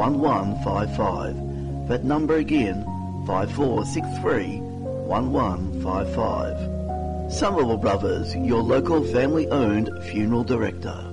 1155. That number again, 5463 1155. Somerville Brothers, your local family-owned funeral director.